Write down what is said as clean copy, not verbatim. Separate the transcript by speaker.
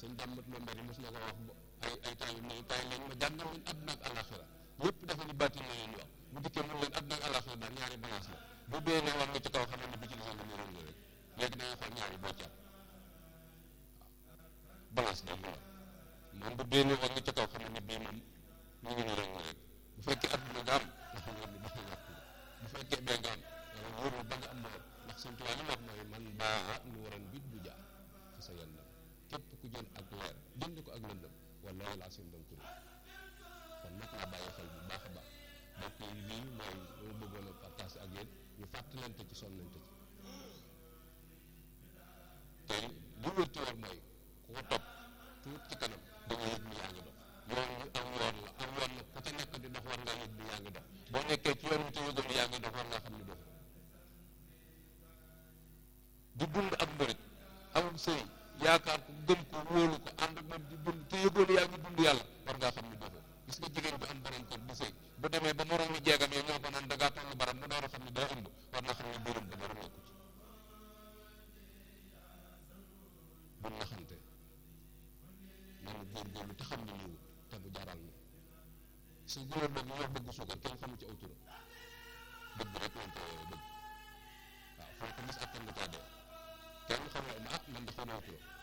Speaker 1: sëñ dàmmat loo mbari mos na ko wax ay temps yu ne kaay leen ma jàngal leen àdduna ak alaxira yëpp dafa ni bàtti la leen wax bu dikkee mun leen àdduna ak alaxira daal ñaari balance la bu bee ne war nga ci kaw xam ne bi ci lisee nga niroon la rek léegi da nga xool ñaari boo ci am balance daal la moom bu bee ne war nga ci kaw xam ne bii moom ñu ngi niroon la rek bu fekkee àdduna nga am dafa wóor ni dafa ñàkk bu fekkee bee nga am wala wóorul ba nga am lool ndax sëñ Tuubaa li wax mooy man baa nu waran bit bu jaar fa sa yenn képp ku jël ak leer jënd ko ak lëndëm wala laa seen doon kuréel kon nag naa bàyyi xel bu baax a baax mbokk yi lii mooy lu ma bëggoon a partager ak yéen ñu fàttalante ci sonnante ci te li wér ci war mooy ku ko topp tuut ci kanam da nga yëg ni yaa ngi dox yoon wi am yoon la am yoon la ku ca nekk di dox war ngaa yëg ni yaa ngi dox boo nekkee ci yoon wi te yëgoon ni yaa ngi dox war ngaa xam ni dox di dund ak mbërit amul sëy yaakaar ko gëm ko wóolu ko ànd ak moom di dund te yëgoon yaa ngi dund yàlla war ngaa xam ni doxoo gis nga jigéen bi am borom kër di sëy bu demee ba moroomu jeegam yi ñoo ko naan da ngaa toll baram mu door a xam ne daa ëmb war naa xam ne biiram ba dara nekku ci bu naxante nanu góorgóorlu te xam ne nii wut te bu jaral na su góor nag ñoo bëgg suukar kenn xamu ci